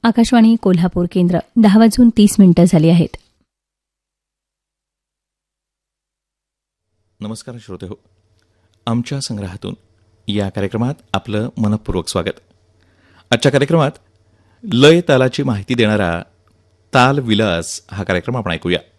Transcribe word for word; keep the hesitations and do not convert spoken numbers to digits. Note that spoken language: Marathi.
आकाशवाणी कोल्हापूर केंद्र. दहा वाजून तीस मिनिटं झाली आहेत. नमस्कार श्रोते हो, आमच्या संग्रहातून या कार्यक्रमात आपलं मनपूर्वक स्वागत. आजच्या कार्यक्रमात लय तालाची माहिती देणारा ताल विलास हा कार्यक्रम आपण ऐकूया.